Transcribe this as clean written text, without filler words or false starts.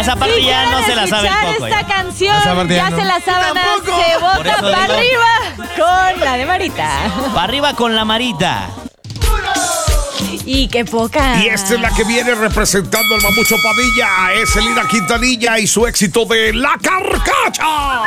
esa parte ya no se la sabe el Coco. Esta canción ya se la sábana Tampoco. se Por bota eso para digo. arriba con la de Marita. Para arriba con la Marita. Y qué poca. Y esta es la que viene representando al Mamucho Padilla. Es Elina Quintanilla y su éxito de La Carcacha.